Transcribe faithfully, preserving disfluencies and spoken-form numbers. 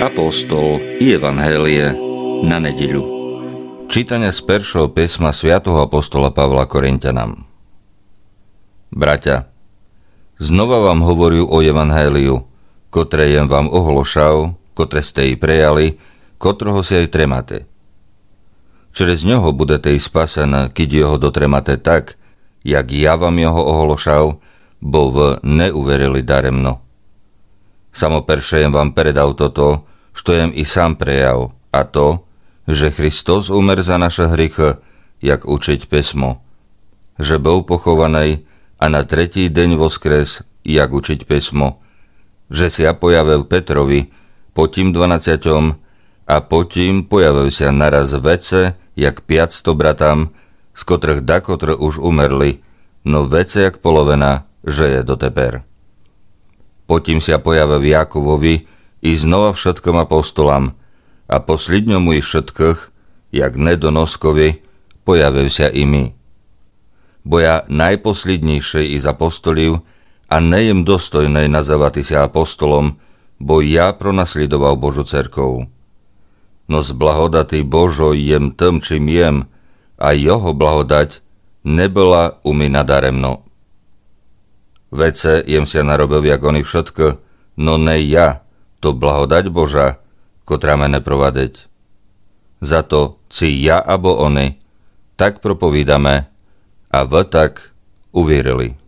Apoštol i Evanhélie na nedeľu. Čítania z prvého písma svätého apoštola Pavla Korinťanom. Bratia, znova vám hovorím o Evanhéliu, ktoré jem vám ohlošal, ktoré ste i prejali, ktorého si aj tremate. Črez ňoho budete i spasené, keď jeho dotremate tak, jak ja vám jeho ohlošal, bo v neuverili daremno. Samo perše jem vám predal toto, što jem i sám prejav, a to, že Kristus umer za naše hriechy, jak učiť písmo, že bol pochovaný a na tretí deň voskres, jak učiť písmo, že si ja pojavil Petrovi, potím dvanadsiaťom a potím pojavil sa naraz vece, jak piatsto bratám, z kotrých dakotr už umerli, no vece jak polovena, že je doteper. Potím sa pojavil Jakubovi i znova všetkom apostolám a poslідňomu i všetkých, jak nedonoskovi, pojavil sa i my. Bo ja najposlідnejší iz apostolív a nejem dostojnej nazývati sa apostolom, bo ja pronasledoval Božu cerkov. No z blahodaty Božo jem tým, čím jem, a jeho blahodať nebola u mi nadaremno. Vece jem sa narobil, jak oni všetko, no ne ja, to blahodať Boža, kotrá mene provadeť. Za to, či ja abo oni, tak propovídame, a v tak uvírili.